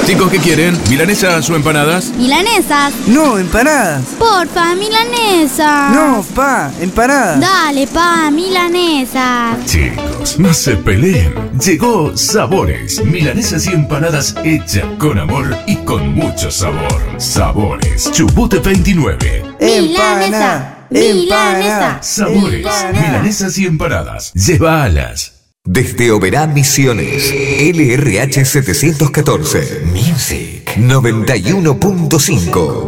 Chicos, ¿qué quieren? ¿Milanesas o empanadas? Milanesas. No, empanadas. Porfa, milanesas. No, pa, empanadas. Dale, pa, milanesas. Chicos, no se peleen. Llegó Sabores, milanesas y empanadas hechas con amor y con mucho sabor. Sabores, Chubut 29. Milanesa. Milanesa. Sabores, milanesas y empanadas. Llévalas. Desde Oberá Misiones, LRH 714, Music 91.5.